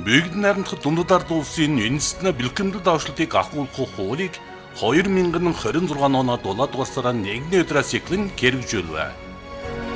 Бүгд найрамдах дундад ард улсын үндэстэн бэлтгэмдэл давшлтыг ахуулах хуулийг 2026 оны 7 дугаар сарын 1-ний өдрөөс эхлэн хэрэгжүүлв.